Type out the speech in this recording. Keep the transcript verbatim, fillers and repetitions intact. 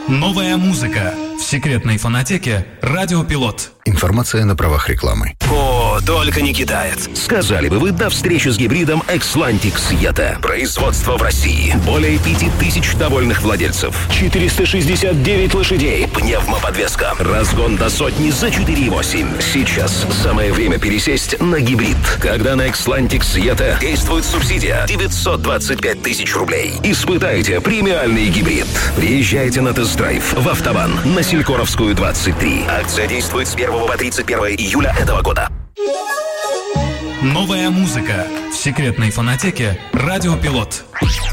Новая музыка в секретной фонотеке «Радио Пилот». Информация на правах рекламы. О, только не китаец. Сказали бы вы до встречи с гибридом Экслантикс Йета. Производство в России. Более пяти тысяч довольных владельцев. четыреста шестьдесят девять лошадей. Пневмоподвеска. Разгон до сотни за четыре и восемь. Сейчас самое время пересесть на гибрид. Когда на Экслантикс Йета действует субсидия девятьсот двадцать пять тысяч рублей. Испытайте премиальный гибрид. Приезжайте на тест-драйв в Автобан на Селькоровскую, двадцать три. Акция действует с первого по тридцать первое июля этого года. Новая музыка в секретной фонотеке «Радио Пилот».